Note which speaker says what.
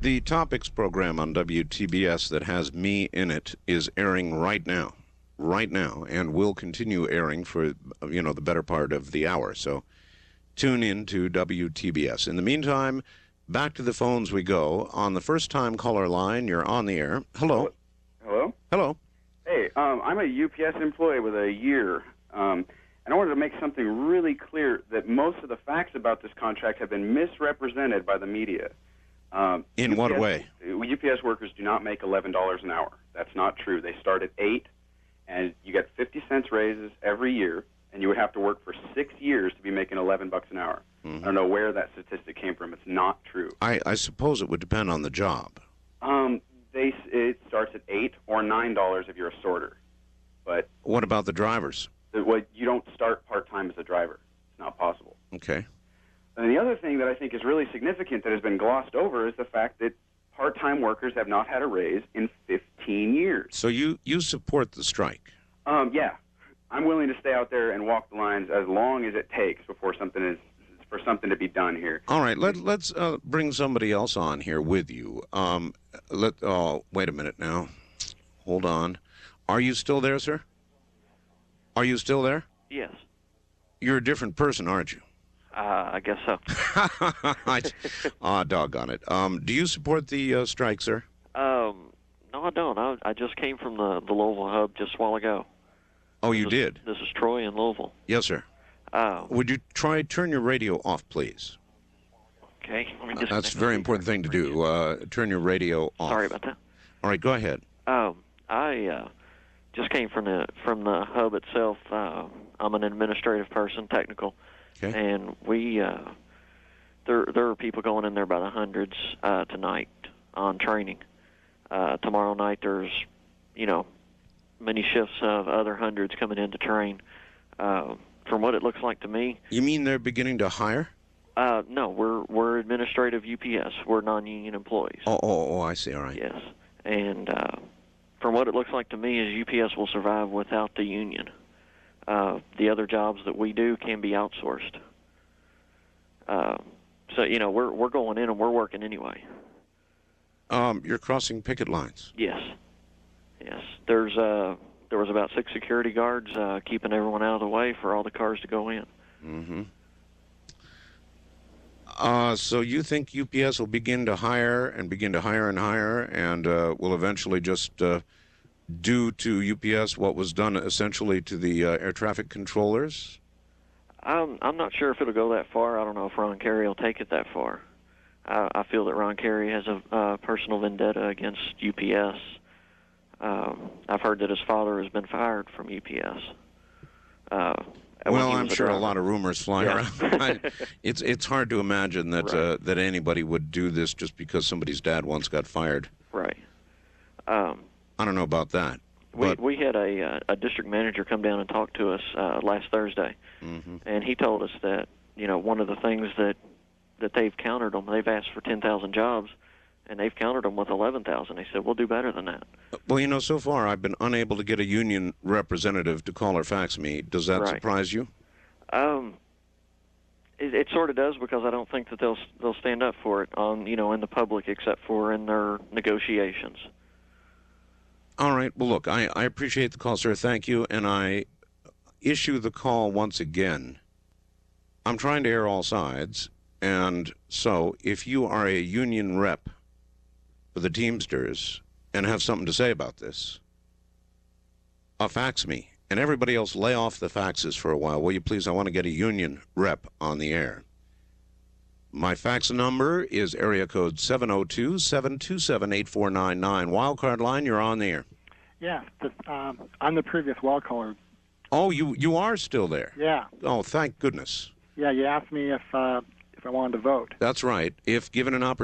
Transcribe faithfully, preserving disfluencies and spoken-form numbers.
Speaker 1: The Topics program on W T B S that has me in it is airing right now, right now, and will continue airing for, you know, the better part of the hour. So tune in to W T B S. In the meantime, back to the phones we go. On the first-time caller line, you're on the air. Hello.
Speaker 2: Hello?
Speaker 1: Hello.
Speaker 2: Hey, um, I'm a U P S employee with a year, um, and I wanted to make something really clear that most of the facts about this contract have been misrepresented by the media. Um,
Speaker 1: In
Speaker 2: U P S,
Speaker 1: what way?
Speaker 2: U P S workers do not make eleven dollars an hour. That's not true. They start at eight, and you get fifty cents raises every year, and you would have to work for six years to be making eleven bucks an hour. Mm-hmm. I don't know where that statistic came from. It's not true.
Speaker 1: I, I suppose it would depend on the job.
Speaker 2: Um, they it starts at eight or nine dollars if you're a sorter. But
Speaker 1: what about the drivers?
Speaker 2: The, well, you don't start part time as a driver. It's not possible.
Speaker 1: Okay.
Speaker 2: And the other thing that I think is really significant that has been glossed over is the fact that part-time workers have not had a raise in fifteen years.
Speaker 1: So you, you support the strike?
Speaker 2: Um, yeah. I'm willing to stay out there and walk the lines as long as it takes before something is for something to be done here.
Speaker 1: All right, let, let's uh, bring somebody else on here with you. Um, let oh, wait a minute now. Hold on. Are you still there, sir? Are you still there?
Speaker 3: Yes.
Speaker 1: You're a different person, aren't you?
Speaker 3: Uh, I guess so.
Speaker 1: Ah, doggone it. Um, do you support the uh, strike, sir?
Speaker 3: Um, no, I don't. I, I just came from the, the Louisville hub just a while ago.
Speaker 1: Oh, you
Speaker 3: this
Speaker 1: did?
Speaker 3: Is, this is Troy in Louisville.
Speaker 1: Yes, sir.
Speaker 3: Uh,
Speaker 1: Would you try turn your radio off, please?
Speaker 3: Okay. Let me just
Speaker 1: uh, that's a very important thing to do. Uh, turn your radio off.
Speaker 3: Sorry about that.
Speaker 1: All right, go ahead.
Speaker 3: Um, I uh, just came from the from the hub itself. Uh, I'm an administrative person, technical.
Speaker 1: Okay.
Speaker 3: And we, uh, there there are people going in there by the hundreds uh, tonight on training. Uh, tomorrow night there's, you know, many shifts of other hundreds coming in to train. Uh, from what it looks like to me.
Speaker 1: You mean they're beginning to hire?
Speaker 3: Uh, no, we're we're administrative U P S. We're non-union employees.
Speaker 1: Oh, oh, oh, I see. All right.
Speaker 3: Yes, and uh, from what it looks like to me is U P S will survive without the union. Uh, the other jobs that we do can be outsourced. Uh, so, you know, we're we're going in and we're working anyway.
Speaker 1: Um, you're crossing picket lines.
Speaker 3: Yes. Yes. There's uh, there was about six security guards uh, keeping everyone out of the way for all the cars to go in.
Speaker 1: Mm-hmm. Uh, so you think U P S will begin to hire and begin to hire and hire and uh, will eventually just... Uh, do to U P S what was done essentially to the uh, air traffic controllers?
Speaker 3: I'm, I'm not sure if it'll go that far. I don't know if Ron Carey will take it that far. I, I feel that Ron Carey has a uh, personal vendetta against U P S. Um, I've heard that his father has been fired from U P S. Uh,
Speaker 1: well, I'm sure a lot of rumors fly
Speaker 3: yeah.
Speaker 1: around. it's it's hard to imagine that
Speaker 3: right.
Speaker 1: uh, that anybody would do this just because somebody's dad once got fired.
Speaker 3: Right. Um,
Speaker 1: I don't know about that.
Speaker 3: We
Speaker 1: but...
Speaker 3: we had a uh, a district manager come down and talk to us uh, last Thursday,
Speaker 1: mm-hmm.
Speaker 3: and he told us that, you know, one of the things that that they've countered them, they've asked for ten thousand jobs, and they've countered them with eleven thousand. He said, we'll do better than that.
Speaker 1: Well, you know, so far I've been unable to get a union representative to call or fax me. Does that
Speaker 3: right.
Speaker 1: surprise you?
Speaker 3: Um, it, it sort of does, because I don't think that they'll they'll stand up for it on you know in the public, except for in their negotiations.
Speaker 1: All right. Well, look, I, I appreciate the call, sir. Thank you. And I issue the call once again. I'm trying to air all sides. And so if you are a union rep for the Teamsters and have something to say about this, uh, fax me. And everybody else, lay off the faxes for a while, will you please? I want to get a union rep on the air. My fax number is area code seven oh two, seven two seven, eight four nine nine. Wildcard line, you're on the air.
Speaker 4: Yeah, the, um, I'm the previous wild caller.
Speaker 1: Oh, you you are still there?
Speaker 4: Yeah.
Speaker 1: Oh, thank goodness.
Speaker 4: Yeah, you asked me if uh, if I wanted to vote.
Speaker 1: That's right. If given an opportunity.